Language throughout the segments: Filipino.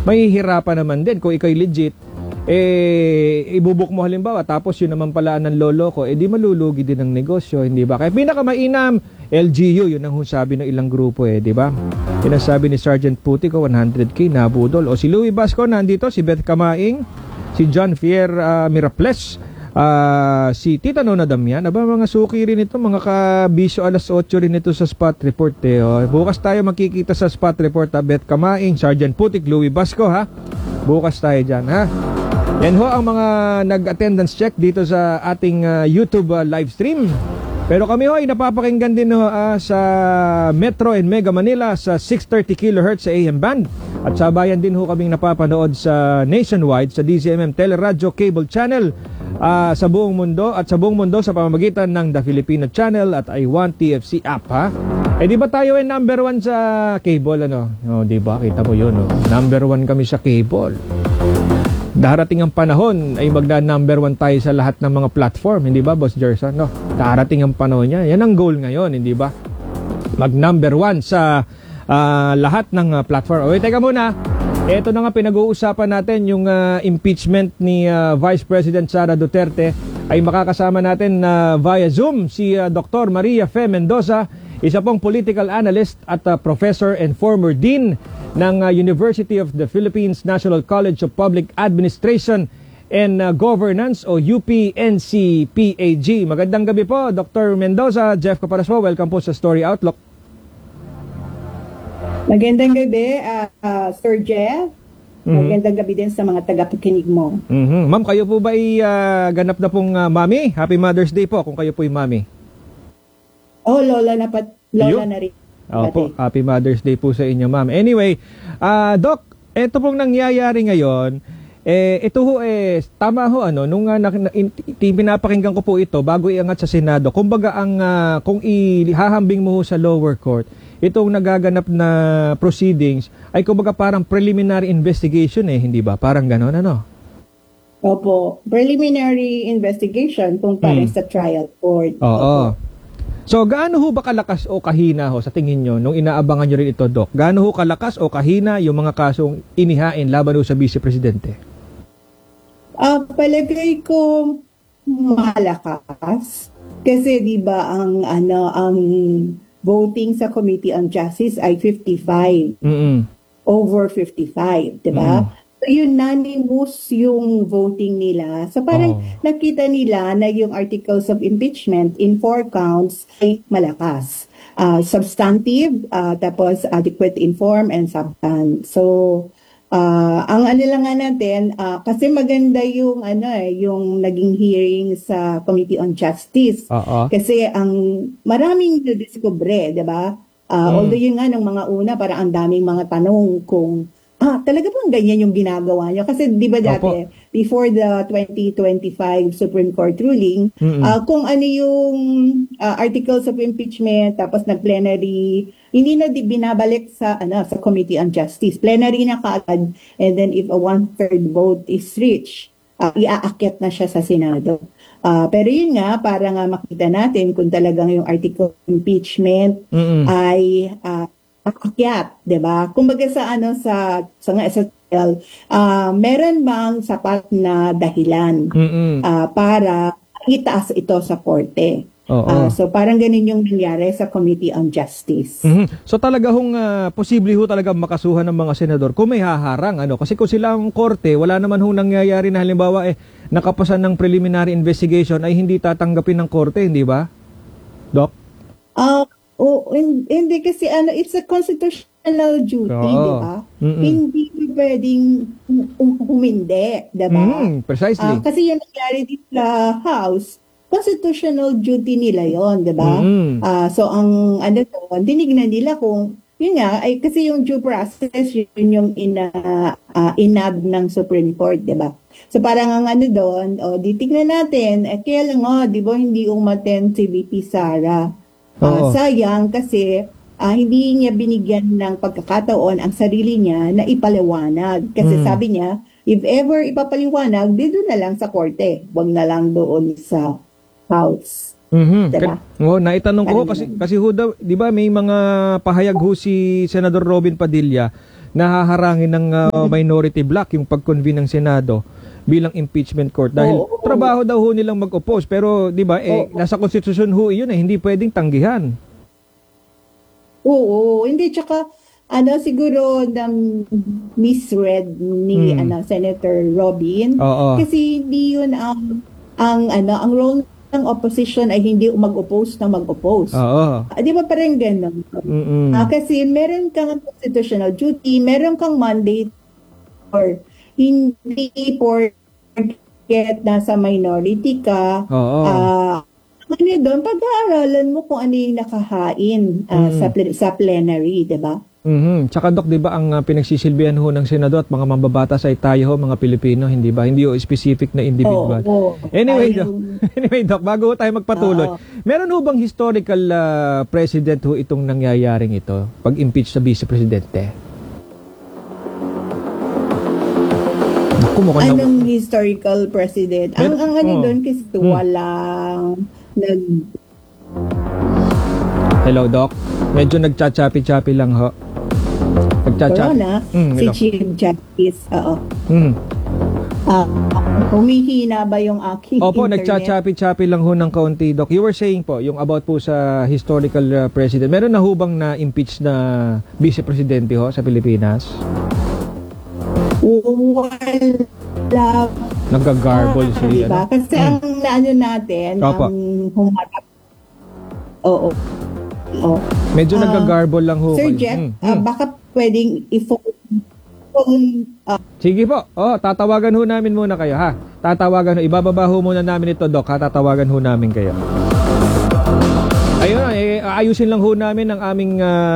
mahihirapan naman din kung ikaw'y legit. Ibubuk mo halimbawa, tapos yun naman pala ng lolo ko, di malulugi din ang negosyo, hindi ba? Kaya pinakamainam, LGU, yun ang sabi ng ilang grupo, di ba? Yun ang sabi ni Sergeant Putico, 100K nabudol. O si Louie Basco nandito, si Beth Kamaing, si John Fier Miraples, si Tita Nona Damian. Aba, mga suki rin ito, mga kabisyo, alas 8 rin ito sa spot report. Bukas tayo makikita sa spot report, Beth Kamaing, Sergeant Putic, Louie Basco, ha? Bukas tayo dyan, ha? Yan ho ang mga nag-attendance check dito sa ating YouTube live stream. Pero kami ho ay napapakinggan din ho sa Metro and Mega Manila sa 630 kHz sa AM band. At sa bayan din ho kaming napapanood sa nationwide sa DZMM Teleradyo Cable Channel sa buong mundo, at sa buong mundo sa pamamagitan ng The Filipino Channel at I1 TFC app, ha? Di ba tayo ay number 1 sa cable, ano? Di ba? Kita mo yun, no? Number 1 kami sa cable. Darating ang panahon ay magna-number 1 tayo sa lahat ng mga platform, hindi ba, Boss Gerson? No? Darating ang panahon niya. Yan ang goal ngayon, hindi ba? Mag-number 1 sa lahat ng platform. Teka muna. Ito na nga pinag-uusapan natin, yung impeachment ni Vice President Sara Duterte. Ay makakasama natin via Zoom si Dr. Maria Fe Mendoza, isa pong political analyst at professor and former dean ng University of the Philippines National College of Public Administration and Governance o UPNCPAG. Magandang gabi po, Dr. Mendoza. Jeff Caparaspo, welcome po sa Story Outlook. Magandang gabi, Sir Jeff. Magandang gabi din sa mga tagapakinig mo. Ma'am, kayo po ba ay ganap na pong mami? Happy Mother's Day po kung kayo po ay mami. Oh, lola na rin. Opo, Happy Mother's Day po sa inyo, ma'am. Anyway, Doc, ito pong nangyayari ngayon, ito ho, tama ho, nung pinapakinggan ko po ito, bago iangat sa Senado, kumbaga kung ihahambing mo sa lower court, itong nagaganap na proceedings, ay kumbaga parang preliminary investigation hindi ba? Parang gano'n, ano? Opo, preliminary investigation kung parang sa trial court. Oo. So, gaano ho ba kalakas o kahina ho sa tingin nyo nung inaabangan nyo rin ito, Doc? Gaano ho kalakas o kahina yung mga kasong inihain laban ho sa Vice Presidente? Palagay ko malakas. Kasi di ba ang voting sa Committee on Justice ay 55. Over 55, di ba? So, unanimous yung voting nila. So, parang nakita nila na yung articles of impeachment in 4 counts ay malakas. Substantive, tapos adequate, inform, and substance. So, ang lang nga natin, kasi maganda yung, yung naging hearing sa Committee on Justice. Kasi ang maraming nadiskubre, di ba? Although yun nga, nung mga una, parang ang daming mga tanong kung talaga bang ganyan yung ginagawa nyo? Kasi di ba dati, before the 2025 Supreme Court ruling, kung ano yung articles of impeachment, tapos nag-plenary, hindi na binabalik sa Committee on Justice. Plenary na kaagad, and then if a 1/3 vote is reached, iaakyat na siya sa Senado. Pero yun nga, para nga makita natin kung talagang yung article of impeachment ay akyat, 'di ba? Kumbaga sa meron bang sapat na dahilan para itaas ito sa korte? So parang ganun yung nangyari sa Committee on Justice. So talaga hong posible ho talaga makasuhan ng mga senador kung may haharang, kasi kung sila ang korte, wala naman hong nangyayari na halimbawa nakapasan ng preliminary investigation ay hindi tatanggapin ng korte, hindi ba, Doc? Hindi kasi it's a constitutional duty, di ba? Hindi pwedeng humindi, di ba? Precisely. Kasi yung nangyari dito sa House, constitutional duty nila yon, di ba? So ang dinignan nila kung yun nga, ay kasi yung due process yun yung inab ng Supreme Court, di ba? So parang ang doon, titignan natin, kaya lang di ba hindi umattend si VP Sara? Sayang kasi hindi niya binigyan ng pagkakataon ang sarili niya na ipaliwanag. Kasi sabi niya, if ever ipapaliwanag, dito na lang sa korte. Huwag na lang doon sa House. Diba? Naitanong ko kasi ho daw, di ba may mga pahayag ho si Senador Robin Padilla nahaharangin ng minority bloc yung pag-convene ng Senado bilang impeachment court dahil trabaho daw ho nilang mag-oppose, pero 'di ba nasa konstitusyon ho 'yun, hindi pwedeng tanggihan. Oo, hindi, tsaka siguro misread ni Senator Robin, kasi hindi 'yun ang role ng opposition ay hindi mag-oppose na mag-oppose. Di ba parang gano'n? Kasi meron kang constitutional duty, meron kang mandate, or hindi porket nasa minority ka, doon, pag-aaralan mo kung ano yung nakahain sa plenary, di ba? Tsaka Doc, di ba ang pinagsisilbihan ho ng Senado at mga mambabatas ay tayo ho, mga Pilipino, hindi ba? Hindi ho specific na individual. Anyway, Doc, bago ho tayo magpatuloy, meron ho bang historical president ho itong nangyayaring ito, pag-impeach sa Vice Presidente? Anong historical president? Ang doon kasi walang Hello, Doc. Medyo nagchachapi-chapi lang ho. Corona, si Chief Justice, humihina ba yung aking internet? Nagchachapi-chapi lang ho ng kaunti, Doc. You were saying po, yung about po sa historical president, meron na ho bang na-impeach na Vice Presidente ho sa Pilipinas? Wala. Nagka-garble siya. Diba? Kasi ang natin, ang humarap. Medyo nagka-garble lang ho. Sir Jeff, baka pwedeng Sige po. Tatawagan ho namin muna kayo, ha? Ibababa ho muna namin ito, Doc, ha? Tatawagan ho namin kayo. Ayun, ayusin lang ho namin ang aming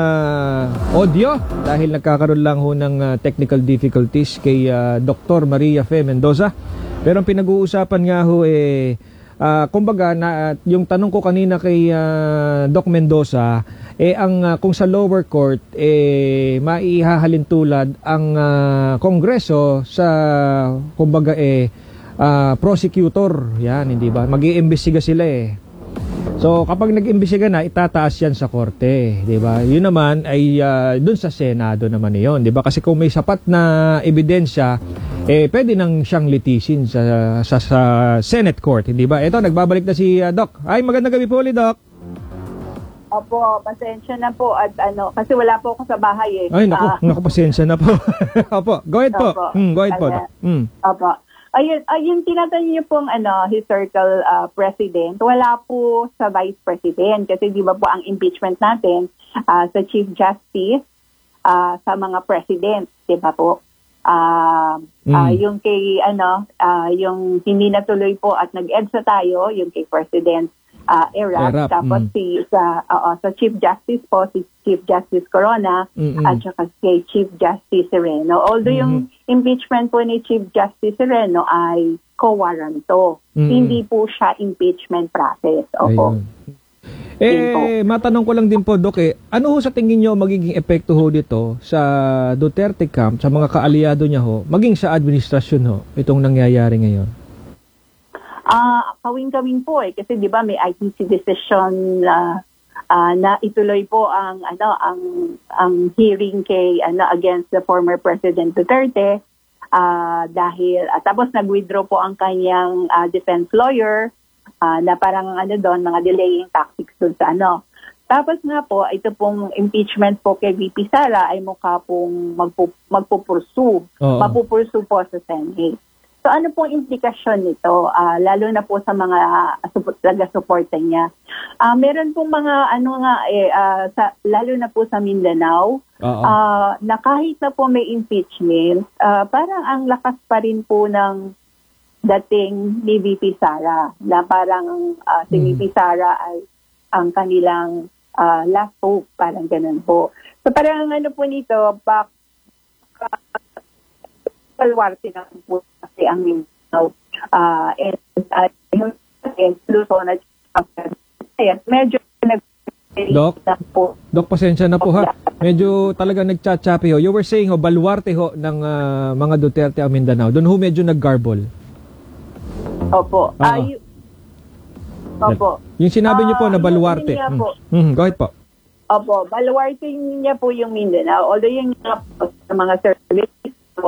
audio dahil nagkakaroon lang ho ng technical difficulties kay Dr. Maria Fe Mendoza. Pero ang pinag-uusapan nga ho kumbaga yung tanong ko kanina kay Doc Mendoza kung sa lower court maihahalin tulad ang Kongreso sa kumbaga prosecutor, yan, hindi ba? Mag-iimbestiga sila So kapag nag-imbestiga na, itataas yan sa korte, 'di ba? 'Yun naman ay doon sa Senado naman 'yon, 'di ba? Kasi kung may sapat na ebidensya, pwede nang siyang litisin sa Senate court, hindi ba? Ito, nagbabalik na si Doc. Ay, magandang gabi po ulit, Doc. Opo, pasensya na po at kasi wala po ako sa bahay Ay, naku, pasensya na po. Opo, go ahead po. Go ahead po, Doc. Opo. Ayun tinatanong niyo pong historical president, wala po sa vice president kasi di ba po ang impeachment natin sa chief justice sa mga president, di ba po? Yung kay yung hindi natuloy po at nag-EDSA tayo, yung kay President Erap, tapos sa Chief Justice po, si Chief Justice Corona, at saka kay Chief Justice Sereno. Although yung impeachment po ni Chief Justice Sereno ay co-warranto, hindi po siya impeachment process. Opo. Matanong ko lang din po, Doc, ano ho sa tingin nyo magiging epekto ho dito sa Duterte camp, sa mga kaalyado niya ho, maging sa administrasyon ho, itong nangyayari ngayon? Kawing-kawing po kasi di ba may ICC decision na ituloy po ang hearing kay against the former President Duterte dahil tapos nag-withdraw po ang kanyang defense lawyer na parang doon mga delaying tactics doon sa Tapos nga po, ito pong impeachment po kay VP Sara ay mukha pong magpupursu. Mapupursu po sa Senate. So ano pong implikasyon nito? Lalo na po sa mga taga-suporta niya. Meron pong mga lalo na po sa Mindanao, na kahit na po may impeachment, parang ang lakas pa rin po ng dating ni VP Sara. Na parang si VP Sara ay ang kanilang last hope, parang ganun po. So parang po nito, Baluarte na po kasi ang Mindanao. Luzon at medyo Doc, pasensya na po ha. Medyo talaga nagchachapi ho. You were saying Baluarte ho ng mga Duterte ang Mindanao. Doon ho medyo nag-garble. Opo. Opo. Yung sinabi niyo po na Baluarte. Go ahead po. Opo, Baluarte niya po yung Mindanao. Although yung sa mga services. So,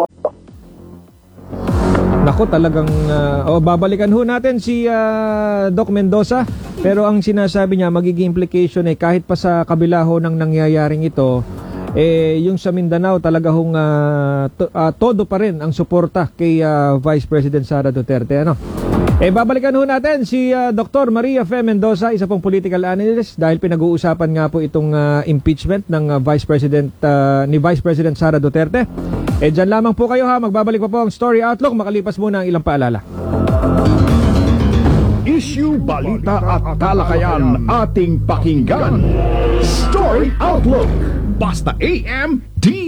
Nako, talagang babalikan ho natin si Doc Mendoza, pero ang sinasabi niya magiging implication ay kahit pa sa kabila ho ng nangyayaring ito, yung sa Mindanao talaga hong todo pa rin ang suporta kay Vice President Sara Duterte, ano? Babalikan ho natin si Dr. Maria Fe Mendoza, isa pong political analyst, dahil pinag-uusapan nga po itong impeachment ng Vice President Sara Duterte. Dyan lamang po kayo ha, magbabalik pa po ang Story Outlook, makalipas muna ang ilang paalala. Issue, balita at talakayan ating pakinggan. Story Outlook. Basta AM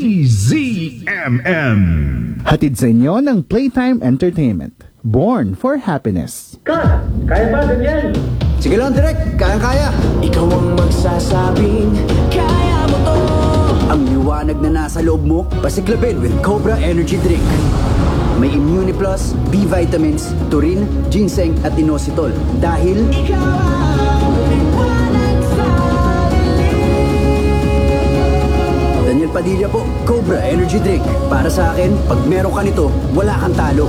DZMM. Hatid sa inyo ng Playtime Entertainment. Born for happiness. Kaya ba, Daniel? Sige lang, Direk. Kaya-kaya. Ikaw ang magsasabing kaya mo to. Ang liwanag na nasa loob mo, pasiklabin with Cobra Energy Drink. May Immune Plus, B vitamins, taurine, ginseng at inositol. Dahil ikaw ang liwanag sa dilim. Daniel Padilla po, Cobra Energy Drink. Para sa akin, pag meron ka nito, wala kang talo.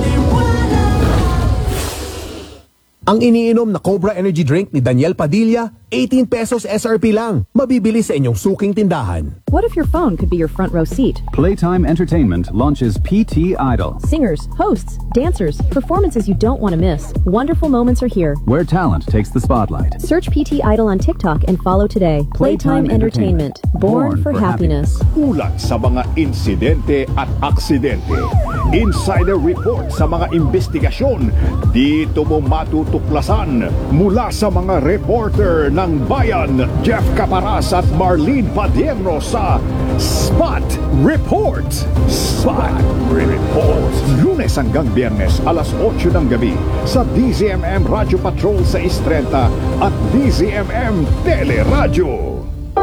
Ang iniinom na Cobra Energy Drink ni Daniel Padilla, 18 pesos SRP lang. Mabibili sa inyong suking tindahan. What if your phone could be your front row seat? Playtime Entertainment launches PT Idol. Singers, hosts, dancers, performances you don't want to miss. Wonderful moments are here. Where talent takes the spotlight. Search PT Idol on TikTok and follow today. Playtime Entertainment. Born for happiness. Ulat sa mga insidente at aksidente. Insider report sa mga investigasyon. Dito mo matutuklasan mula sa mga reporter ng Bayan, Jeff Caparas at Marlene Padierno sa Spot Report. Spot Report. Lunes hanggang Biyernes, alas 8 ng gabi sa DZMM Radio Patrol sa 6:30 at DZMM Teleradyo.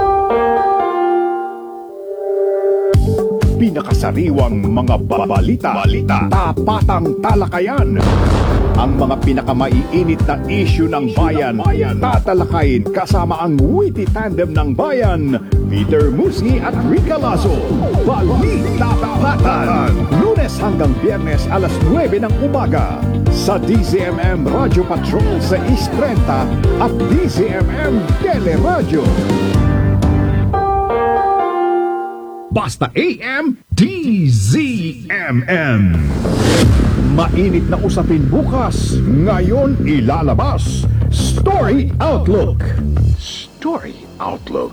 Pinakasariwang mga balita, tapatang talakayan. Ang mga pinakamaiinit na issue ng bayan, tatalakayin kasama ang witty tandem ng bayan, Peter Musi at Rica Lazo. Balita Tapatan. Lunes hanggang Biyernes, alas 9 ng umaga sa DZMM Radio Patrol sa 6:30 at DZMM Teleradyo. Basta AM DZMM. Mainit na usapin bukas, ngayon ilalabas. Story Outlook. Story Outlook.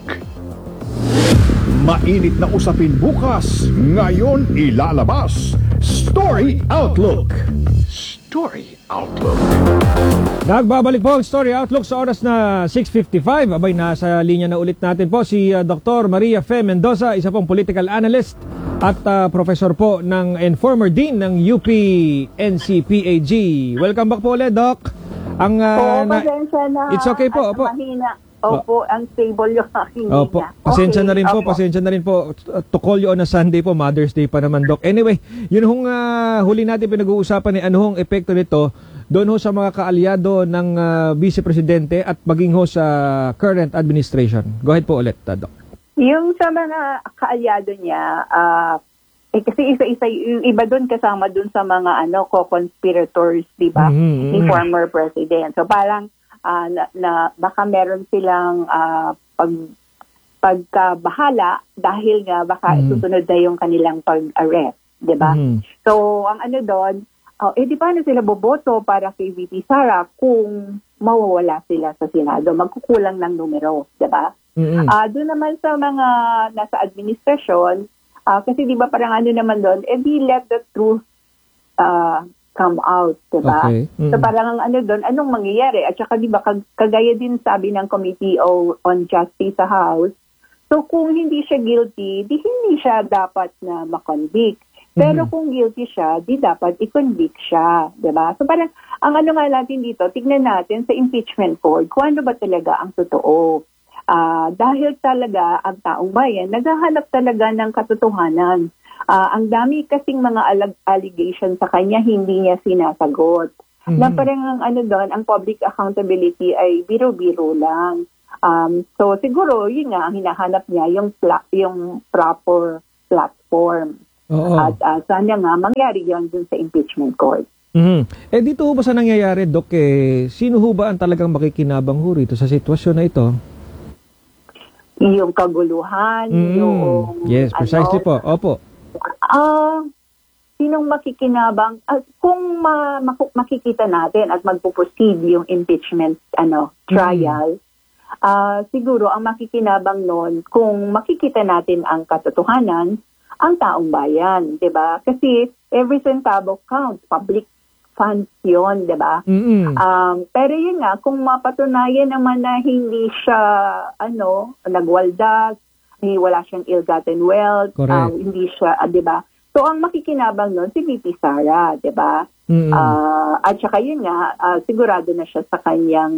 Mainit na usapin bukas, ngayon ilalabas. Story Outlook. Story Outlook. Nagbabalik po ang Story Outlook sa oras na 6:55. Abay, nasa linya na ulit natin po si Dr. Maria Fe Mendoza, isa pong political analyst at professor po and former dean ng UP NCPAG. Welcome back po ulit, Doc. pasensya na. It's okay po, opo. Mahina. Opo, ang stable yung aking Opo, pasensya na rin po, pasensya na rin po. To call you on a Sunday po, Mother's Day pa naman, Doc. Anyway, yun hong huli natin pinag-uusapan ano hong epekto nito doon ho sa mga kaalyado ng Vice Presidente at maging ho sa current administration. Go ahead po ulit, Doc. Yung sa mga kaalyado niya, kasi isa-isa, yung iba doon kasama doon sa mga co-conspirators, di ba? Ni former president. So parang na baka meron silang pagkabahala dahil nga baka susunod na yung kanilang pag-arrest, di ba? So ang doon, di paano sila boboto para kay VP Sara kung mawawala sila sa Senado? Magkukulang ng numero, di ba? Doon naman sa mga nasa administrasyon, kasi di ba parang naman doon, di let the truth come out, diba? Okay. So parang doon, anong mangyayari? At saka diba, kagaya din sabi ng Committee on Justice sa House, so kung hindi siya guilty, di hindi siya dapat na makonvict. Pero kung guilty siya, di dapat i-convict siya, diba? So parang, ang nga natin dito, tignan natin sa impeachment court, kung ano ba talaga ang totoo. Dahil talaga, ang taong bayan, naghahanap talaga ng katotohanan. Ang dami kasing mga allegations sa kanya, hindi niya sinasagot. Na parang doon, ang public accountability ay biro-biro lang. So siguro, yun nga, ang hinahanap niya, yung proper platform. Oo. At sana nga mangyari yun dun sa impeachment court. Dito ba sa nangyayari, Doc, sino ho ba ang talagang makikinabang ho rito sa sitwasyon na ito? Yung kaguluhan, yung... Yes, precisely po. Opo. Sinong makikinabang? Kung makikita natin at magpuproceed yung impeachment trial, siguro ang makikinabang nun, kung makikita natin ang katotohanan, ang taong bayan, 'di ba? Kasi every centavo counts, public funds 'yon, 'di ba? Pero yun nga, kung mapatunayan naman na hindi siya nagwaldas, wala siyang ill-gotten wealth, hindi siya, 'di ba? So ang makikinabang nun si VP Sara, 'di ba? At saka yun nga, sigurado na siya sa kanyang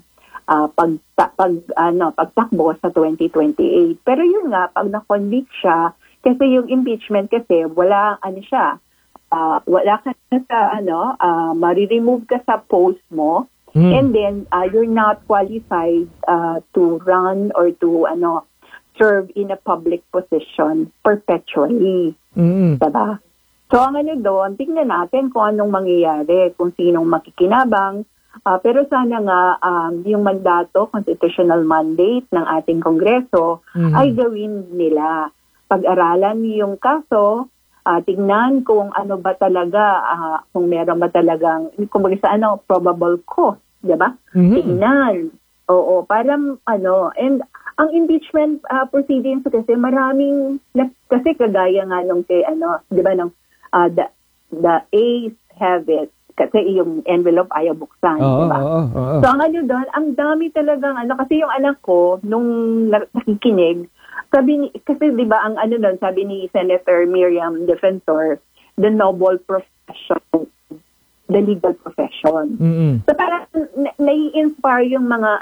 pagtakbo sa 2028. Pero yun nga, pag na-convict siya, kasi yung impeachment kasi wala wala ka na sa mariremove ka sa post mo, and then you're not qualified to run or to serve in a public position perpetually. Diba? So ang doon, tingnan natin kung anong mangyayari, kung sinong makikinabang. Pero sana nga yung mandato, constitutional mandate ng ating Kongreso ay gawin nila. Pag-aralan yung kaso, tingnan kung ano ba talaga, kung meron ba talagang, kung sa probable cause, di ba? Tingnan. Oo, parang and ang impeachment proceedings kasi maraming, kasi kagaya nga nung kay di ba, the A's have it, kasi yung envelope ayaw buksan, di ba? So ang doon, ang dami talagang kasi yung anak ko, nung nakikinig, kasi di ba ang doon, sabi ni Senator Miriam Defensor, the noble profession, the legal profession. So parang nai-inspire yung mga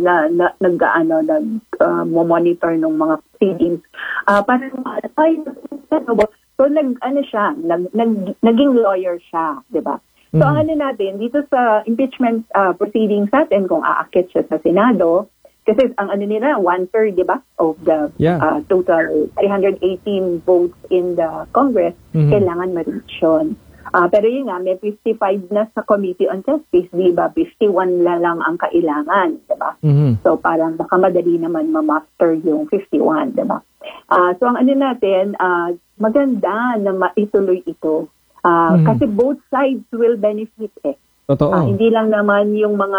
nag-monitor ng mga proceedings. Parang so naging lawyer siya, di ba? So ang natin dito sa impeachment proceedings natin, kung aakit siya sa Senado, kasi ang nila, 1/3, di ba, of the total 318 votes in the Congress, kailangan ma-reach yun. Pero yun nga, may 55 na sa Committee on Justice, di ba? 51 na lang ang kailangan, di ba? So parang baka madali naman ma-master yung 51, di ba? So ang natin, maganda na maituloy ito. Kasi both sides will benefit Totoo. Hindi lang naman yung mga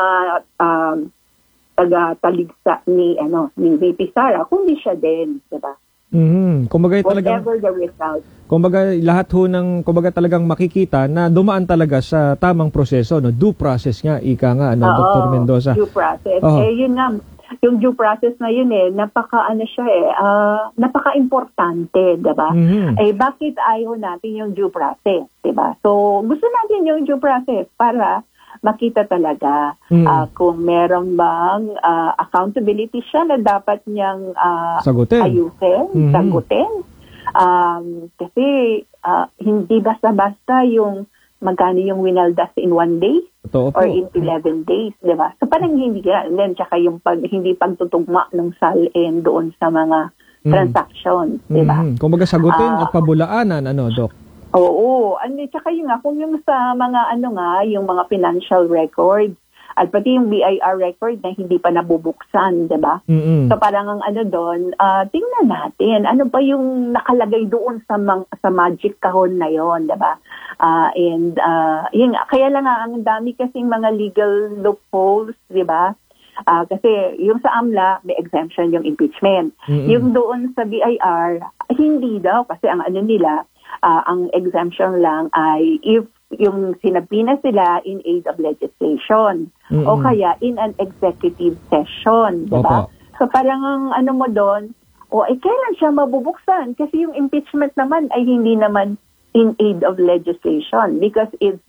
taga-taligsa ni VP Sara, kundi siya din, di ba? Kumbaga whatever the result. Kumbaga lahat ho ng talagang makikita na dumaan talaga sa tamang proseso, due process nga, ika nga, Dr. Mendoza. Due process. Yun nga, yung due process na yun napaka-importante, diba? Bakit ayaw natin yung due process, diba? So, gusto natin yung due process para makita talaga kung meron bang accountability siya na dapat niyang ayusin, sagutin. Kasi hindi basta-basta yung magkano yung winaldas in 1 day or in 11 days, di ba? So parang hindi yan. And then, tsaka yung hindi pagtutugma ng SALN doon sa mga transactions, di ba? Kumbaga sagutin at pabulaanan, Doc? Oo. Tsaka yun nga, kung yung sa mga yung mga financial records, at pati yung BIR record na hindi pa nabubuksan, di ba? So parang ang doon, tingnan natin, ano ba yung nakalagay doon sa magic kahon na yon, di ba? And yun nga, kaya lang ang dami kasing mga legal loopholes, di ba? Kasi yung sa AMLA, may exemption yung impeachment. Yung doon sa BIR, hindi daw, kasi ang nila, ang exemption lang ay if yung sinabina sila in aid of legislation o kaya in an executive session, di ba? So parang ang mo doon, kailan siya mabubuksan? Kasi yung impeachment naman ay hindi naman in aid of legislation because it's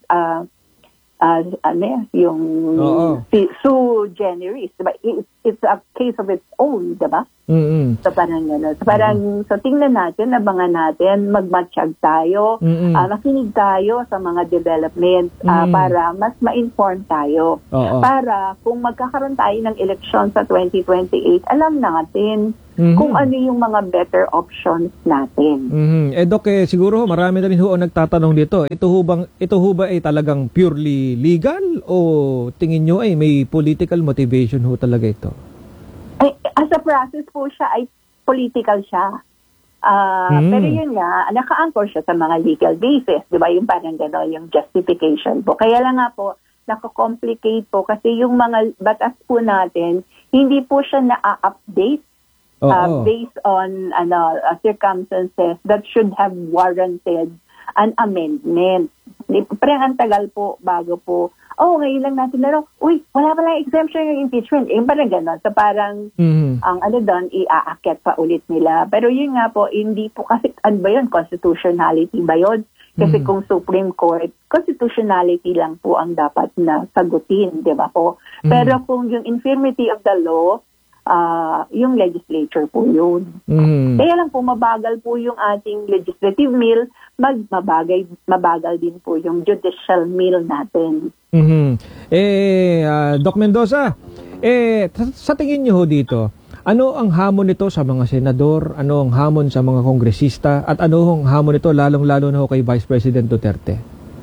yung sui generis, diba? It's a case of its own, diba? So parang gano'n. So parang, tingnan natin, abangan natin, magmatsyag tayo, makinig tayo sa mga developments para mas ma-inform tayo. Para kung magkakaroon tayo ng eleksyon sa 2028, alam natin kung ano yung mga better options natin. Doc, siguro marami na rin ho ang nagtatanong dito. Ito ho ba ay talagang purely legal o tingin nyo ay may political motivation ho talaga ito? As a process po siya ay political siya. Pero yun nga, naka-anchor siya sa mga legal basis, di ba? Yung parang gano'n, yung justification po. Kaya lang nga po, nako-complicate po kasi yung mga batas po natin, hindi po siya na-update based on circumstances that should have warranted an amendment. Parang ang tagal po bago po, ngayon lang natin wala pala exemption yung impeachment. Parang gano'n. So parang, ang doon, i-aakyat pa ulit nila. Pero yun nga po, hindi po kasi, ano ba yun? Constitutionality ba yun? Kasi kung Supreme Court, constitutionality lang po ang dapat na sagutin, di ba po? Pero kung yung infirmity of the law, yung legislature po yun. Kaya lang po, mabagal po yung ating legislative mill, mabagal din po yung judicial mill natin. Doc Mendoza, sa tingin niyo ho dito, ano ang hamon nito sa mga senador? Ano ang hamon sa mga kongresista? At ano ang hamon nito lalong-lalo na ho kay Vice President Duterte?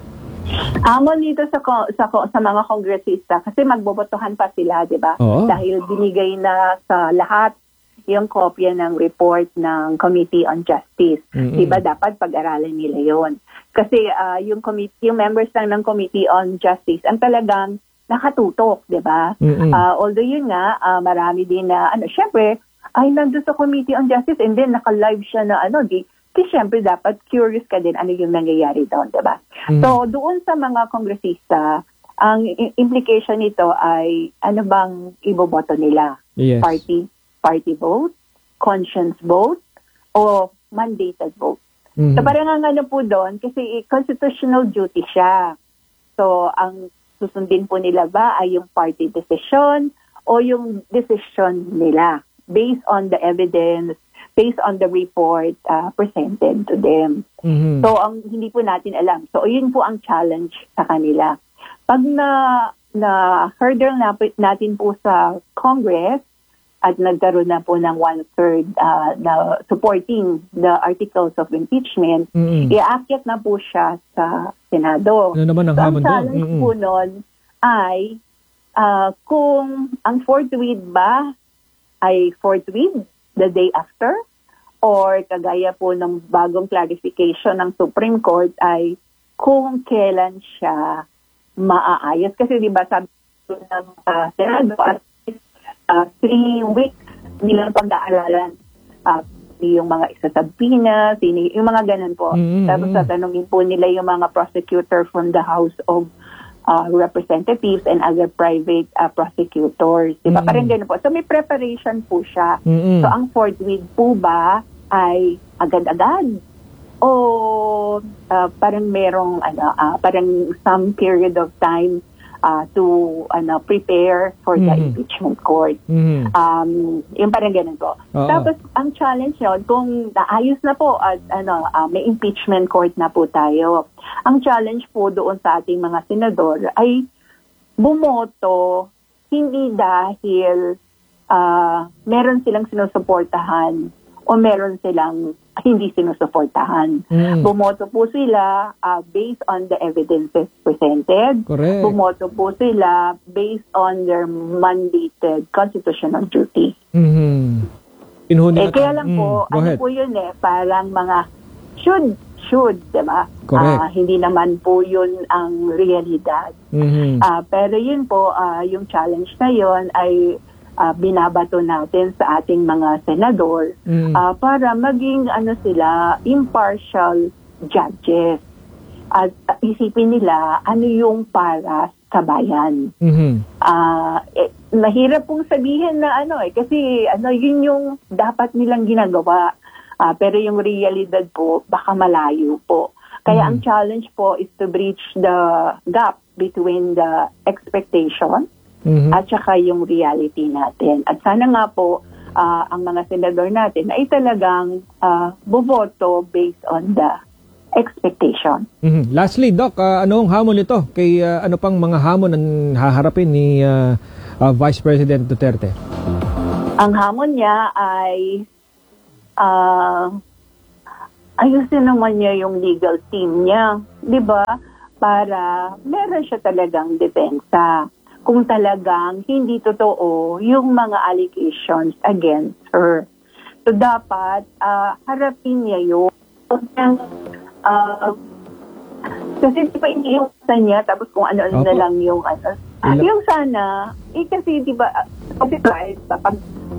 Hamon dito sa mga kongresista kasi magbobotohan pa sila, di ba? Dahil binigay na sa lahat yung kopya ng report ng Committee on Justice. Di ba dapat pag-aralan nila yon? Kasi yung members lang ng Committee on Justice ang talagang nakatutok, di ba? Although yun nga, marami din na, syempre, ay nandun sa Committee on Justice and then naka-live siya na kasi syempre dapat curious ka din ano yung nangyayari doon, di ba? So, doon sa mga kongresista, ang implication nito ay ano bang iboboto nila? Yes. Party vote, conscience vote, o mandated vote. So, parang ang po doon, kasi constitutional duty siya. So, ang susundin po nila ba ay yung party decision o yung decision nila based on the evidence, based on the report presented to them. So, ang hindi po natin alam. So, yun po ang challenge sa kanila. Pag na-hurdle natin po sa Congress at nagkaroon na po ng 1/3 na supporting the articles of impeachment, iakyat na po siya sa Senado. Ano naman ang hamon doon? Ang challenge po nun ay kung ang fourth read ba ay fourth read the day after or kagaya po ng bagong clarification ng Supreme Court ay kung kailan siya maaayos. Kasi di ba sabi ng Senado at 3 weeks nilang pag-aaralan yung mga isasabina, yung mga ganun po. Tapos tatanungin po nila yung mga prosecutor from the House of Representatives and other private prosecutors. Diba? Parang ganun po. So may preparation po siya. So ang fourth read po ba ay agad-agad? O parang merong parang some period of time to prepare for the impeachment court. Yung parang ganun po. Tapos ang challenge yun, kung naayos na po at may impeachment court na po tayo, ang challenge po doon sa ating mga senador ay bumoto hindi dahil meron silang sinusuportahan o meron silang hindi sinusuportahan. Bumoto po sila based on the evidences presented. Correct. Bumoto po sila based on their mandated constitutional duty. Kaya lang po, po yun parang mga should, diba? Hindi naman po yun ang realidad. Pero yun po, yung challenge na yun ay binabato natin sa ating mga senador para maging sila impartial judges at isipin nila ano yung para sa bayan. Mahirap pong sabihin na kasi yun yung dapat nilang ginagawa, pero yung realidad po baka malayo po. Kaya ang challenge po is to bridge the gap between the expectation at saka yung reality natin. At sana nga po, ang mga senador natin ay talagang boboto based on the expectation. Lastly, Doc, anong hamon nito? Ano pang mga hamon ang haharapin ni Vice President Duterte? Ang hamon niya ay ayusin naman niya yung legal team niya, di ba? Para meron siya talagang depensa kung talagang hindi totoo yung mga allegations against her. So dapat harapin niya yun. Kasi di ba iniiwasan niya tapos kung ano-ano na lang yung yung sana, kasi di ba, kasi kapag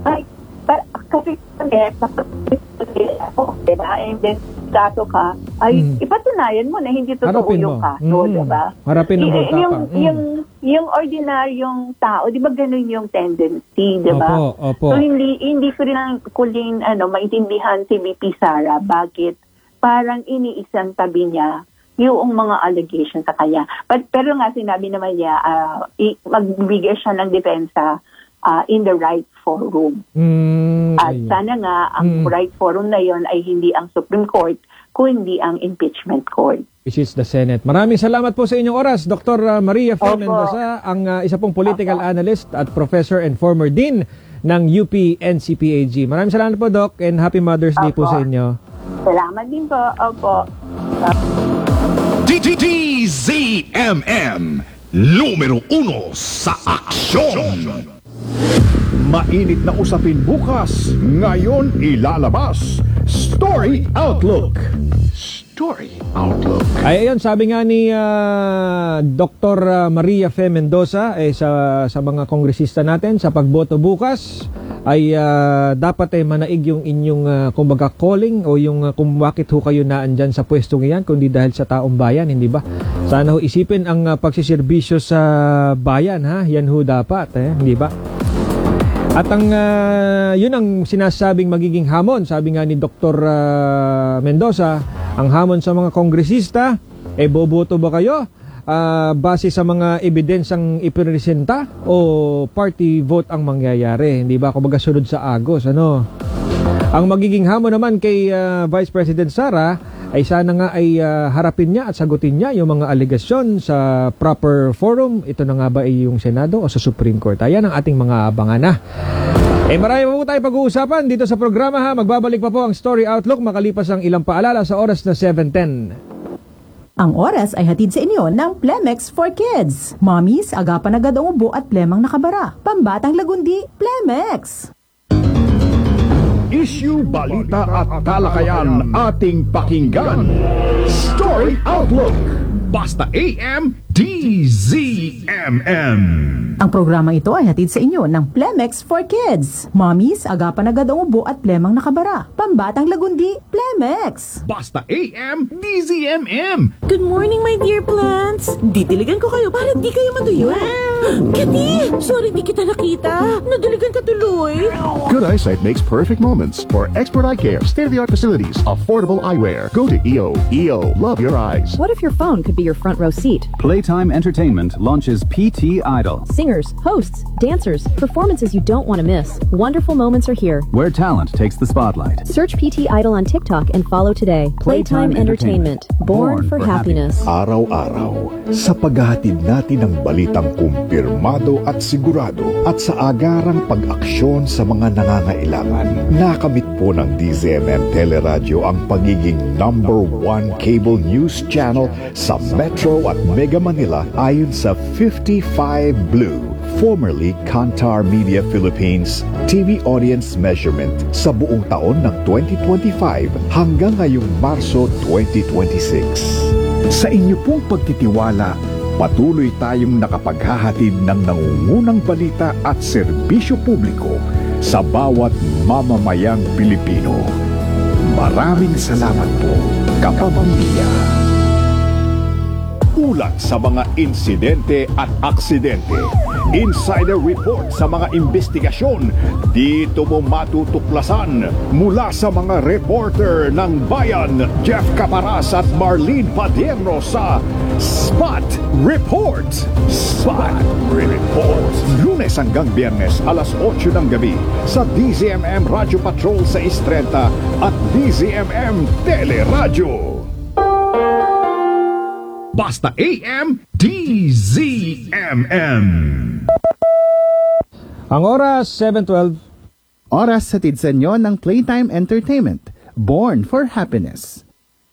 diba, and then kaso ka, ay ipatunayan mo na hindi totoo yung kaso, diba? Harapin ng yung ordinaryong tao, di ba ganun yung tendency, di ba? Opo. So hindi ko rin maintindihan si VP Sara bakit parang iniisang tabi niya yung mga allegations sa kanya. Pero nga sinabi naman niya, magbibigay siya ng depensa in the right forum. At sana nga, ang right forum na yon ay hindi ang Supreme Court, kundi ang impeachment court. Which is the Senate. Maraming salamat po sa inyong oras, Dr. Maria Fe Mendoza, ang isa pong political analyst at professor and former dean ng UP NCPAG. Maraming salamat po, Doc, and Happy Mother's Day po sa inyo. Salamat din po. Opo. DZMM, numero 1 sa aksyon. Mainit na usapin bukas, ngayon ilalabas. Story Outlook. Ay, ayun, sabi nga ni Dr. Maria Fe Mendoza sa mga kongresista natin sa pagboto bukas ay dapat manaig yung inyong kumbaga calling o yung kung bakit ho kayo naandyan sa pwestong iyan kundi dahil sa taong bayan, hindi ba? Sana ho isipin ang pagsiservisyo sa bayan, ha? Yan ho dapat, hindi ba? At yun ang sinasabing magiging hamon, sabi nga ni Dr. Mendoza, ang hamon sa mga kongresista, boboto ba kayo base sa mga ebidensyang ipresenta o party vote ang mangyayari, hindi ba? Kumbaga sunod sa agos, ano? Ang magiging hamon naman kay Vice President Sara ay sana nga ay harapin niya at sagutin niya yung mga alegasyon sa proper forum. Ito na nga ba ay yung Senado o sa Supreme Court? Ayan ang ating mga abangan na. Marami po tayo pag-uusapan dito sa programa, ha. Magbabalik pa po ang Story Outlook makalipas ang ilang paalala sa oras na 7:10. Ang oras ay hatid sa inyo ng Plemex for Kids. Mommies, agapan agad ang ubo at plemang nakabara. Pambatang lagundi, Plemex! Issue, balita at talakayan ating pakinggan. Story Outlook. Basta AM DZMM. Ang programa ito ay hatid sa inyo ng Plemex for Kids. Mommies, agapan agad ang ubo at plemang nakabara. Pambatang lagundi, Plemex! Basta AM DZMM. Good morning, my dear plants. Didiligan ko kayo para di kayo matuyo. Kati, sorry di kita nakita. Nadiligan ka tuloy. Good eyesight makes perfect moments. For expert eye care, state-of-the-art facilities, affordable eyewear, go to EO. EO, love your eyes. What if your phone could be your front row seat? Playtime Entertainment launches PT Idol. Singers, hosts, dancers, performances you don't want to miss. Wonderful moments are here. Where talent takes the spotlight. Search PT Idol on TikTok and follow today. Playtime Entertainment. Born for happiness. Araw-araw, sa paghahatid natin ng balitang kumpirmado at sigurado at sa agarang pag-aksyon sa mga nangangailangan, nakamit po ng DZMM Teleradyo ang pagiging #1 cable news channel sa Metro at Mega Manila ayon sa 55 Blue, formerly Kantar Media Philippines, TV audience measurement sa buong taon ng 2025 hanggang ngayong Marso 2026. Sa inyo pong pagtitiwala, patuloy tayong nakapaghahatid ng nangungunang balita at serbisyo publiko sa bawat mamamayang Pilipino. Maraming salamat po, kapamilya. Ulat sa mga insidente at aksidente. Insider report sa mga investigasyon. Dito mo matutuklasan mula sa mga reporter ng Bayan, Jeff Caparas at Marlene Padierno sa Spot Report. Spot Report. Lunes hanggang Biyernes alas 8 ng gabi sa DZMM Radio Patrol sa 6:30 at DZMM Teleradyo. Basta AM DZMM. Ang oras 7:12. Oras hatid sa inyo ng Playtime Entertainment. Born for happiness.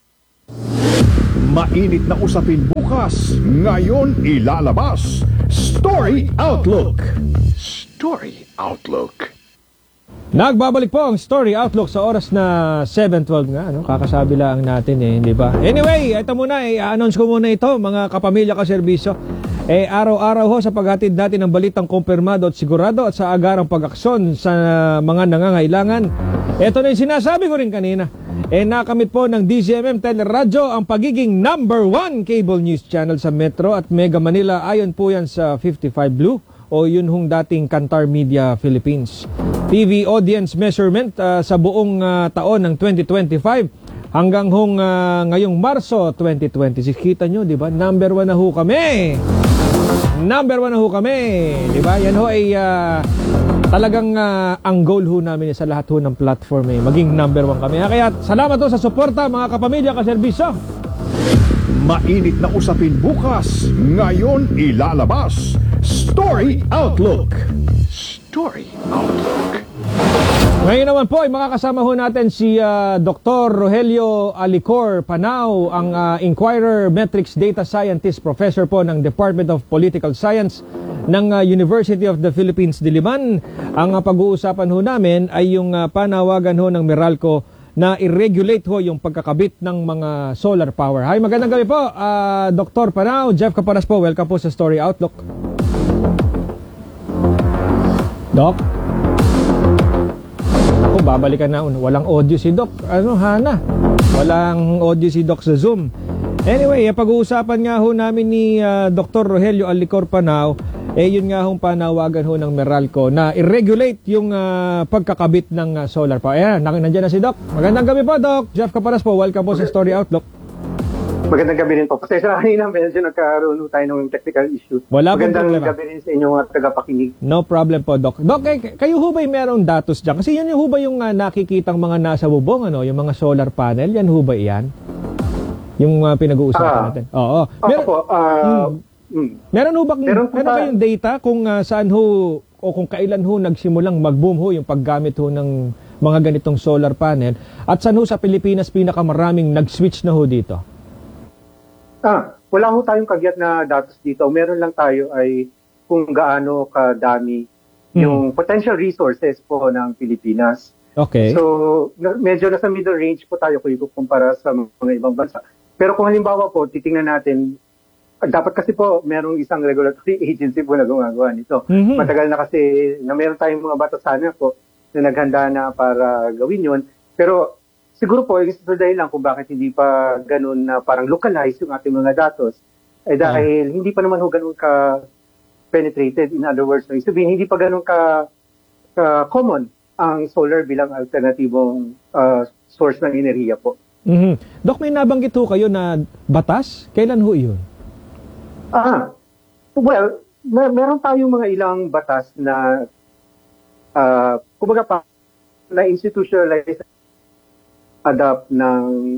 Mainit na usapin bukas, ngayon ilalabas. Story Outlook. Story Outlook. Nagbabalik po ang Story Outlook sa oras na 7:12 nga, ano? Kakasabi lang natin di ba? Anyway, ito muna, i-announce ko muna ito, mga kapamilya ka-serbisyo. Araw-araw ho sa paghatid natin ng balitang kumpirmado at sigurado at sa agarang pag-aksyon sa mga nangangailangan. Ito na yung sinasabi ko rin kanina. Nakamit po ng DZMM Teleradyo ang pagiging #1 cable news channel sa Metro at Mega Manila. Ayon po yan sa 55 Blue o yun hong dating Kantar Media Philippines. TV audience measurement sa buong taon ng 2025 hanggang hong ngayong Marso 2026. Kita nyo, di ba? #1 na ho kami. #1 na ho kami. Di ba? Yan ho ay talagang ang goal ho namin sa lahat ho ng platform maging #1 kami. Kaya salamat ho sa suporta mga kapamilya ka-serbisyo. Mainit na usapin bukas, ngayon ilalabas. Story Outlook. Story Outlook. Ngayon naman po ay makakasama ho natin si Dr. Rogelio Alicor Panao, ang Inquirer Metrics Data Scientist, Professor po ng Department of Political Science ng University of the Philippines, Diliman. Ang pag-uusapan ho namin ay yung panawagan ho ng Meralco na i-regulate ho yung pagkakabit ng mga solar power. Hi, magandang gabi po, Dr. Panao. Jeff Caparas po, welcome po sa Story Outlook. Doc? Ako, babalikan na. Walang audio si Doc. Hana? Walang audio si Doc sa Zoom. Anyway, pag-uusapan nga ho namin ni Dr. Rogelio Alicor Panao, yun nga hong panawagan ho ng Meralco na i-regulate yung pagkakabit ng solar power. Nandiyan na si Doc. Magandang gabi po, Doc. Jeff Caparas po, welcome po sa Story Outlook. Magandang gabi rin po. Pasensya kanina, medyo nagkaroon tayo ng technical issue. Wala po problema. Magandang gabi rin sa inyong tagapakinig. No problem po, Doc. Doc, kayo ho ba'y merong datos dyan? Kasi yan ho ba yung nakikitang mga nasa bubong, yung mga solar panel? Yan ho ba yan? Yung pinag-uusapan natin? Oo. Meron ho ba kayong data kung saan ho o kung kailan ho nagsimulang mag-boom ho yung paggamit ho ng mga ganitong solar panel at saan ho sa Pilipinas pinakamaraming nag-switch na ho dito? Wala ho tayong kagyat na datos dito. Meron lang tayo ay kung gaano kadami yung potential resources po ng Pilipinas. Okay. So, medyo nasa middle range po tayo kung ikukumpara sa mga ibang bansa. Pero kung halimbawa po, titingnan natin, dapat kasi po merong isang regulatory agency po na gumagawa nito. Matagal na kasi na meron tayong mga batasan po na naghanda na para gawin yun. Pero siguro po, yung dahil lang kung bakit hindi pa ganun na parang localized yung ating mga datos, dahil hindi pa naman ho ganun ka-penetrated. In other words, sabihin, hindi pa ganun ka-common ang solar bilang alternatibong source ng enerhiya po. Dok, may nabanggit ho kayo na batas? Kailan ho yun? Well, meron tayong mga ilang batas na kumbaga pa na institutionalized adapt ng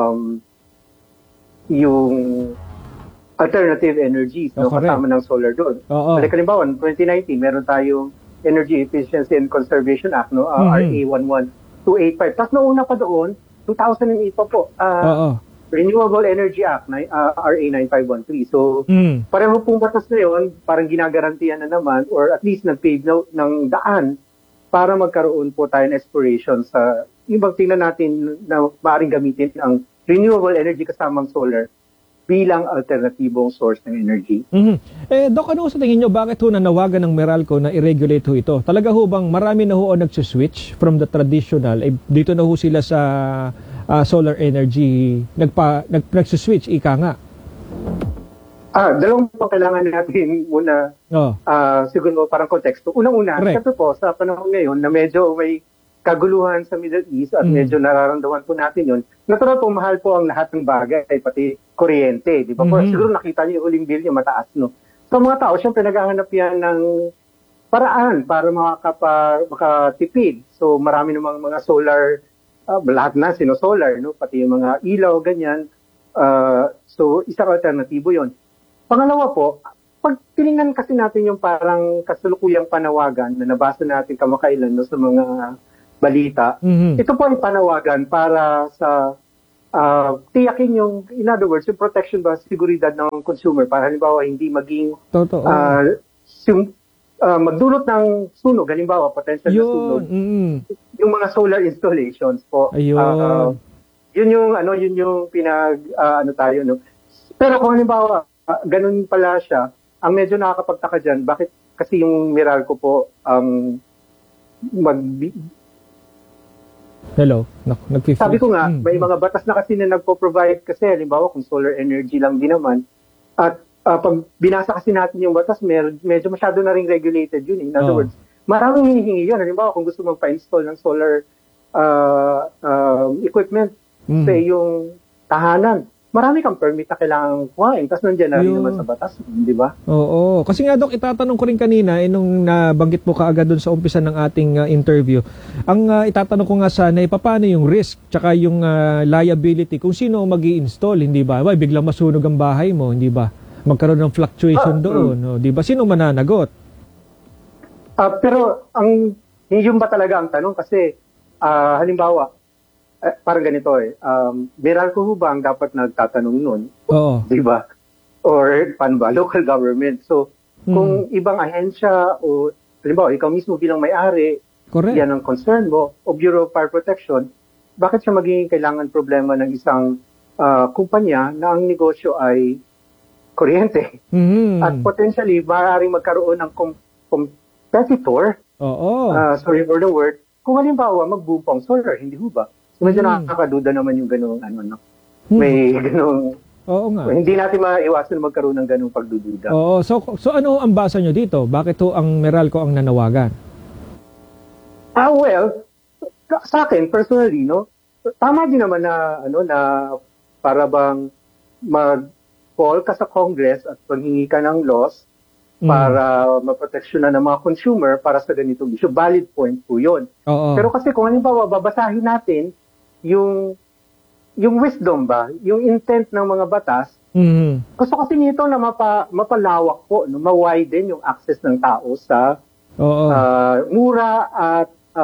yung alternative energies kasama ng solar doon. Halimbawa, 2019, meron tayong Energy Efficiency and Conservation Act, RA 11285. Tapos nauna pa doon, 2008 pa po, Renewable Energy Act, RA 9513. So, pareho pong batas na yun, parang ginagarantiyan na naman, or at least nag-pave ng daan para magkaroon po tayo ng exploration sa ibang tingnan natin na maaaring gamitin ang renewable energy kasamang solar bilang alternatibong source ng energy. Dok, ano sa tingin nyo, bakit ho nanawagan ng Meralco na i-regulate ho ito? Talaga ho bang marami na ho nagsuswitch from the traditional, dito na ho sila sa solar energy, nagsuswitch, ika nga? Dalawang po kailangan natin muna siguro parang konteksto. Unang-una, kasi po sa panahon ngayon na medyo may kaguluhan sa Middle East at medyo nararamdaman po natin yun. Natural po, mahal po ang lahat ng bagay, pati kuryente. Di ba po? Siguro nakita niyo yung uling bill niya mataas, no? So mga tao, syempre naghahanap yan ng paraan para makatipid. So marami namang mga solar, lahat na sino-solar, no? Pati yung mga ilaw, ganyan. So isang alternatibo yon. Pangalawa po, pag tinignan kasi natin yung parang kasalukuyang panawagan na nabasa natin kamakailan no, sa mga balita, ito po ay panawagan para sa tiyakin yung, in other words, yung protection ba, seguridad ng consumer para halimbawa hindi maging magdulot ng sunog, halimbawa potential na sunog, yung mga solar installations po. Yun yung tayo, no. Pero kung halimbawa ganun pala siya, ang medyo nakakapagtaka dyan, bakit kasi yung Meralco po Hello? Sabi ko nga, may mga batas na kasi na nagpo-provide kasi, halimbawa kung solar energy lang din naman, at pag binasa kasi natin yung batas, medyo masyado na rin regulated yun. In other words, maraming hinihingi yun. Halimbawa kung gusto magpa-install ng solar equipment sa iyong tahanan, marami kang permit na kailangan kuhain. Tapos nandiyan na rin naman sa batas, di ba? Oo. Kasi nga, Dok, itatanong ko rin kanina, nung nabanggit mo kaagad dun sa umpisa ng ating interview, ang itatanong ko nga sana, paano yung risk, tsaka yung liability, kung sino mag-i-install, hindi ba? Biglang masunog ang bahay mo, hindi ba? Magkaroon ng fluctuation doon, di ba? Sino mananagot? Pero, yun ba talaga ang tanong? Kasi, halimbawa, parang ganito Meralco ho ba ang dapat nagtatanong nun? Oo. Di ba? Or paano ba? Local government. So, kung ibang ahensya o halimbawa, ikaw mismo bilang may-ari, yan ang concern mo, o Bureau of Fire Protection, bakit siya magiging kailangan problema ng isang kumpanya na ang negosyo ay kuryente? At potentially, maaaring magkaroon ng competitor, sorry for the word, kung halimbawa mag-boom pang solar, hindi ho ba? So, medyo nakakaduda naman yung gano'ng may gano'ng hindi natin maiwasan na magkaroon ng gano'ng pagdududa. Oo, so ano ang basa nyo dito? Bakit ho ang Meralco ang nanawagan? Well, sa akin personally, no, tama din naman na na para bang mag-call ka sa Congress at paghingi ka ng laws para maproteksyonan ng mga consumer para sa ganitong issue. Valid point po yun. Pero kasi kung halimbawa babasahin natin yung wisdom ba, yung intent ng mga batas, gusto kasi nito na mapalawak po, no, ma-widen yung access ng tao sa mura at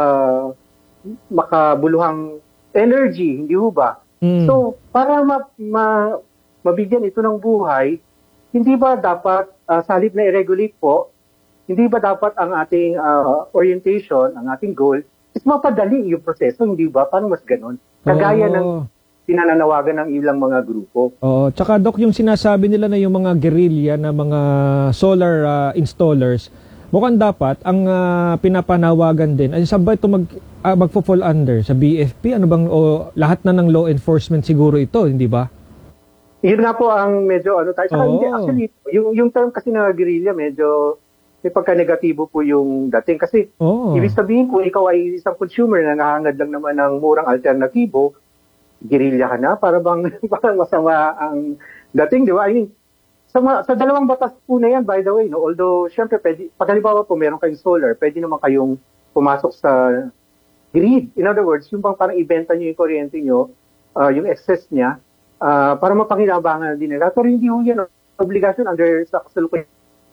makabuluhang energy, hindi ho ba? So, para mabigyan ito ng buhay, hindi ba dapat, sa halip na i-regulate po, hindi ba dapat ang ating orientation, ang ating goal, is mapadali yung proseso, hindi ba? Paano mas ganun? Kagaya ng pinananawagan ng ilang mga grupo. Tsaka Doc, yung sinasabi nila na yung mga guerrilla na mga solar installers, mukhang dapat ang pinapanawagan din, ay saan ba ito magpo-fall under? Sa BFP? Ano bang, lahat na ng law enforcement siguro ito, hindi ba? Yun nga po ang medyo actually, yung term kasi na guerrilla, medyo may pagka-negatibo po yung dating. Kasi, ibig sabihin kung ikaw ay isang consumer na nangahangad lang naman ng murang alternatibo, guerrilla ka na, para bang parang masama ang dating, di ba? I mean, sa dalawang batas po na yan, by the way, no? Although, syempre, pag halimbawa po meron kayong solar, pwede naman kayong pumasok sa grid. In other words, yung parang ibenta nyo yung kuryente nyo, yung excess niya, para mapakinabangan din nila. Pero hindi ho yan obligasyon under sa kasalukuyan.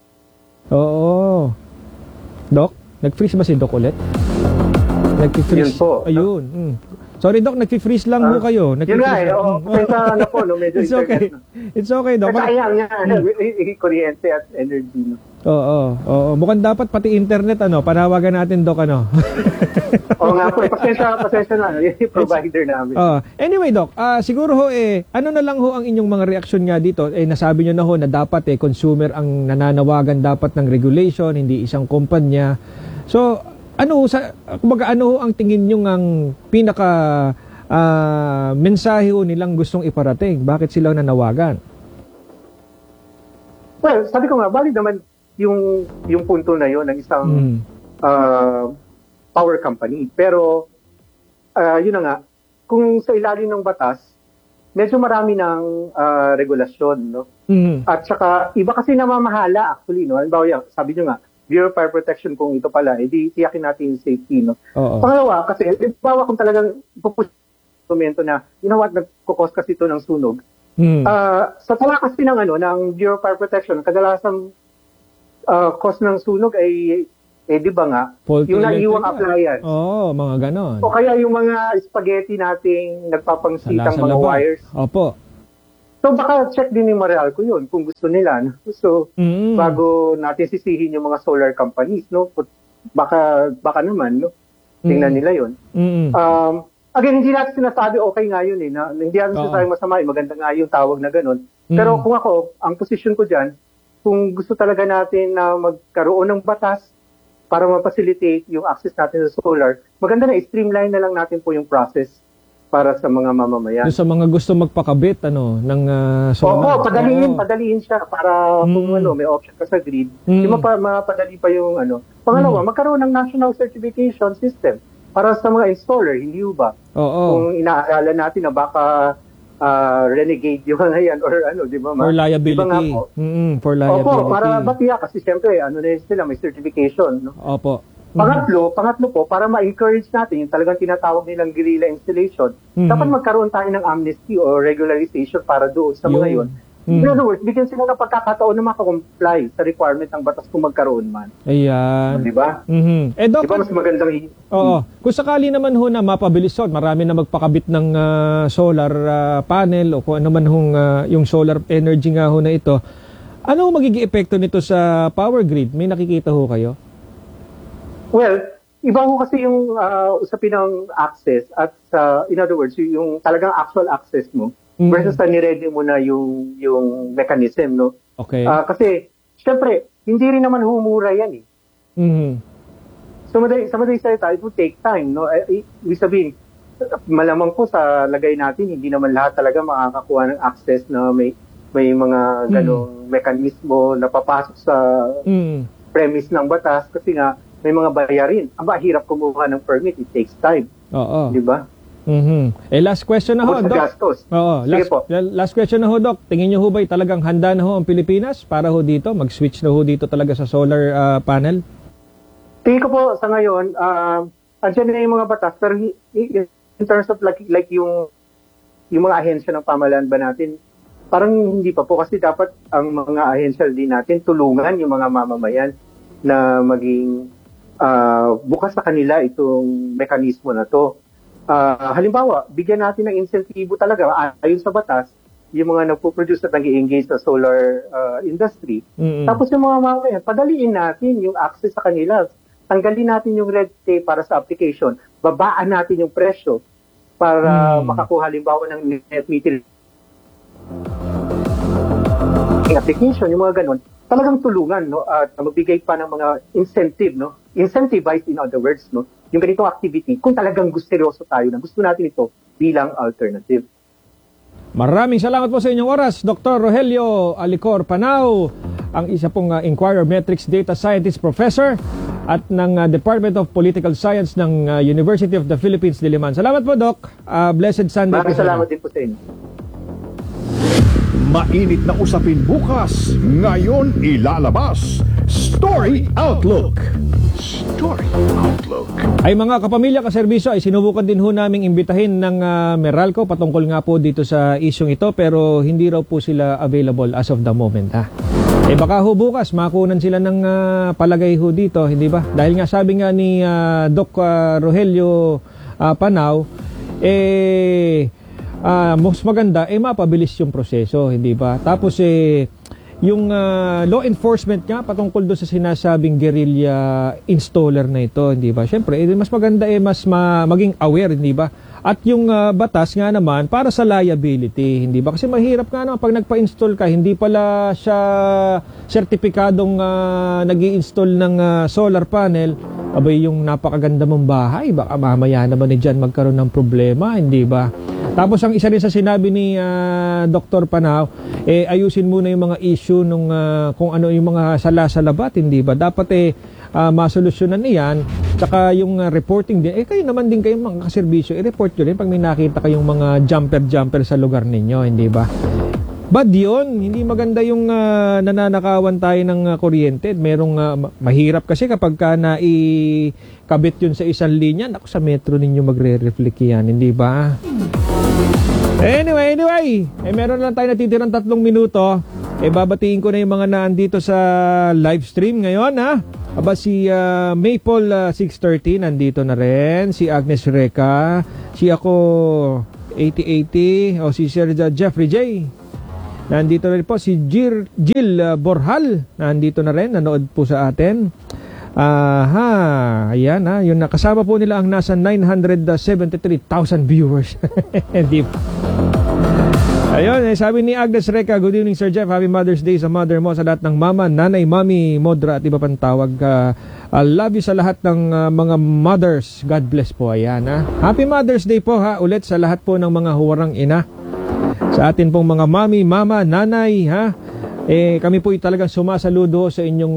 Doc, nag-freeze ba si Doc ulit? Nag-freeze. Yun po. Ayun. Sorry, Doc, nag-freeze lang ho kayo. Yun nga medyo It's okay. It's okay, Doc. Sayang nga, kuryente at energy. No? Oo. Mukhang dapat pati internet, panawagan natin, Doc, Oo nga po, pasensya na, yung provider namin. Anyway, Doc, siguro ho, ano na lang ho ang inyong mga reaksyon nga dito? Nasabi nyo na ho na dapat, consumer ang nananawagan dapat ng regulation, hindi isang kumpanya. So, ano ho ang tingin nyo ang pinaka mensahe ho nilang gustong iparating? Bakit sila nanawagan? Well, sabi ko nga, valid naman yung punto na yun ng isang power company. Pero, yun na nga, kung sa ilalim ng batas, medyo marami ng regulasyon, no? At saka, iba kasi namamahala actually, no? Halimbawa, sabi nyo nga, Bureau of Fire Protection kung ito pala, di tiyakin natin yung safety, no? Pangalawa, kasi, halimbawa kung talagang dokumento na, you know what, nagkukos kasi ito ng sunog. Sa tala kasi ng Bureau of Fire Protection, kadalasan cause ng sunog ay di ba nga, faulty yung naiwang appliance. Mga ganon. O kaya yung mga spaghetti nating nagpapangsitang mga wires. Opo. So baka check din ni Meralco yun kung gusto nila. No? So bago natin sisihin yung mga solar companies, no? Baka naman, no? Tingnan nila yun. Again, hindi natin sinasabi okay nga yun eh. Hindi natin sinasabi masama, maganda nga yung tawag na ganun. Pero kung ako, ang position ko dyan, kung gusto talaga natin na magkaroon ng batas para ma-facilitate yung access natin sa solar, maganda na i-streamline na lang natin po yung process para sa mga mamamayan. Sa mga gusto magpakabit ng solar. Padaliin siya para kung may option ka sa grid, di mapadali pa yung Pangalawa, magkaroon ng national certification system para sa mga installer, hindi ba? Kung inaaralan natin na baka renegade yung yan or di ba? For liability. For liability. Opo, para batiya kasi siyempre sila may certification, no? Opo. Pangatlo po, para ma-encourage natin yung talagang tinatawag nilang guerrilla installation, dapat magkaroon tayo ng amnesty o regularization para doon sa mga yun. In other words, bigyan sila ng pagkakataon na makakomply sa requirement ng batas kung magkaroon man. Ayan. Di ba? Doc, di ba mas magandang... Kung sakali naman ho na mapabilis marami na magpakabit ng solar panel o kung ano man yung solar energy nga ho na ito, ano magiging epekto nito sa power grid? May nakikita ho kayo? Well, iba ho kasi yung usapin ng access at in other words, yung talagang actual access mo versus na niredy mo na yung mechanism, no? Okay. Kasi, syempre, hindi rin naman humura yan eh. Sa madaling salita, it would take time, no? Ibig sabihin, malamang po sa lagay natin, hindi naman lahat talaga makakakuha ng access na may mga ganong mekanismo na papasok sa premise ng batas kasi nga, may mga bayarin. Aba, hirap kumuha ng permit. It takes time. Di ba? Last question na ho, Doc. Gastos. Last question na ho, Doc. Tingin nyo ho ba'y talagang handa na ho ang Pilipinas para ho dito? Mag-switch na ho dito talaga sa solar panel? Tingin ko po sa ngayon, andyan na yung mga batas. Pero in terms of like yung mga ahensya ng pamahalaan ba natin, parang hindi pa po. Kasi dapat ang mga ahensya din natin tulungan yung mga mamamayan na maging bukas sa kanila itong mekanismo na to. Halimbawa, bigyan natin ng insentibo talaga ayon sa batas yung mga nagpo-produce at nag-i-engage sa solar industry. Tapos yung mga mamamayan, padaliin natin yung access sa kanila. Tanggalin natin yung red tape para sa application. Babaan natin yung presyo para makakuha halimbawa ng net metering application, yung mga ganun. Talagang tulungan, no? At magbigay pa ng mga incentive, no? Incentivize, in other words, no? Yung ganitong activity, kung talagang seryoso tayo na gusto natin ito bilang alternative. Maraming salamat po sa inyong oras, Dr. Rogelio Alicor Panao, ang isa pong Inquirer Metrics Data Scientist Professor at ng Department of Political Science ng University of the Philippines, Diliman. Salamat po, Doc. Blessed Sunday. Maraming salamat din po sa inyo. Mainit na usapin bukas, ngayon ilalabas. Story Outlook. Story Outlook. Ay mga kapamilya, kaserbisyo, ay sinubukan din ho naming imbitahin ng Meralco patungkol nga po dito sa isyong ito, pero hindi raw po sila available as of the moment. Baka ho bukas makunan sila ng palagay ho dito, hindi ba? Dahil nga sabi nga ni Doc Rogelio Panao, mas maganda mapabilis yung proseso, hindi ba? Tapos yung law enforcement nga patungkol doon sa sinasabing guerrilla installer na ito, hindi ba? Syempre, mas maganda mas maging aware, hindi ba? At yung batas nga naman para sa liability, hindi ba? Kasi mahirap nga naman pag nagpa-install ka, hindi pala siya sertipikadong nag-i-install ng solar panel, abay yung napakaganda mong bahay, baka mamaya naman dyan magkaroon ng problema, hindi ba? Tapos ang isa rin sa sinabi ni Dr. Panao, ayusin muna yung mga issue nung kung ano yung mga sala-salabat, hindi ba? Dapat masolusyonan niyan. Tsaka yung reporting din, kayo naman din kayong mga kaserbisyo, i-report nyo rin pag may nakita kayong mga jumper sa lugar ninyo, hindi ba? Bad yun, hindi maganda yung nananakawan tayo ng kuryente. Merong mahirap kasi kapag naikabit yun sa isang linya, naku, sa metro ninyo magre-reflect yan, hindi ba? Anyway, meron lang tayo natitirang 3 minuto. babatiin ko na yung mga naandito sa live stream ngayon, ha? Aba, si Maple 630 nandito na rin, si Agnes Reca, si ako 8080, o si Sir Jeffrey J. Nandito na rin po si Jill Borhal, nandito na rin, nanood po sa atin. Ayan, yun na. Kasama po nila ang nasa 973,000 viewers. Ayun, sabi ni Agnes Reca, good evening Sir Jeff, happy Mother's Day sa mother mo, sa lahat ng mama, nanay, mami, modra at iba pang tawag. Love you sa lahat ng mga mothers. God bless po. Ayan, Happy Mother's Day po, ulit sa lahat po ng mga huwarang ina. Sa atin pong mga mami, mama, nanay, kami po talagang sumasaludo sa inyong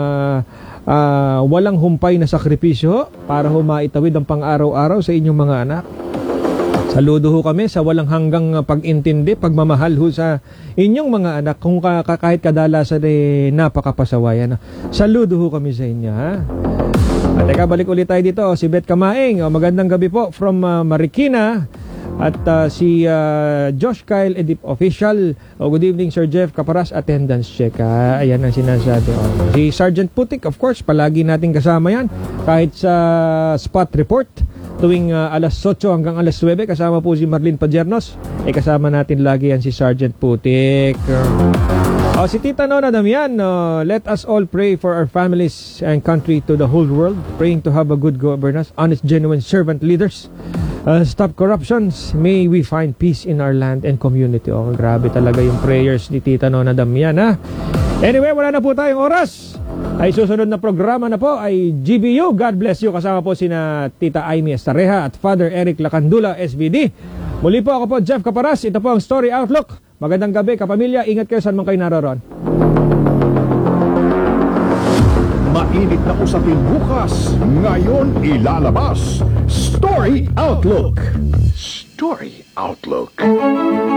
walang humpay na sakripisyo para maitawid ang pang-araw-araw sa inyong mga anak. Saludo ho kami sa walang hanggang pag-intindi, pagmamahal ho sa inyong mga anak. Kung kahit kadalasan napakapasawayan. Saludo ho kami sa inyo, At teka, balik ulit tayo dito. Si Beth Kamaing, magandang gabi po from Marikina. At si Josh Kyle Edip Official, good evening Sir Jeff, Kaparas, attendance check. Ayan ang sinasabi. Si Sergeant Putik, of course, palagi natin kasama yan. Kahit sa spot report, tuwing alas 8 hanggang alas 9, kasama po si Marlene Pajernos. Kasama natin lagi yan si Sergeant Putik. Si Tita Nona Damian, let us all pray for our families and country to the whole world, praying to have a good governance, honest, genuine servant leaders. Stop corruptions. May we find peace in our land and community. Grabe talaga yung prayers ni Tita Nona Damian, Anyway, wala na po tayong oras. Ay susunod na programa na po ay GBU. God bless you. Kasama po sina Tita Aimee Estareja at Father Eric Lacandula, SVD. Muli po ako po, Jeff Caparas. Ito po ang Story Outlook. Magandang gabi, kapamilya. Ingat kayo saan man kayo naroon. Mainit na usapin bukas. Ngayon ilalabas. Story Outlook. Story Outlook.